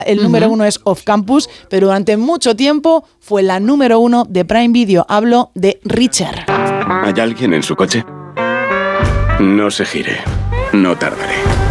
el número 1 es Off Campus, pero durante mucho tiempo fue la número 1 de Prime Video. Hablo de Reacher. ¿Hay alguien en su coche? No se gire. No tardaré.